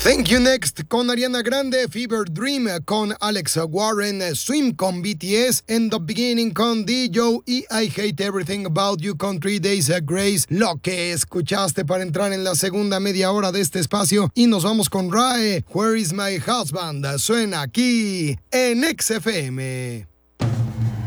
Thank You Next con Ariana Grande, Fever Dream con Alex Warren, Swim con BTS, In the Beginning con D-Joe y I Hate Everything About You con 3 Days Grace. Lo que escuchaste para entrar en la segunda media hora de este espacio, y nos vamos con RAE, Where Is My Husband. Suena aquí en XFM.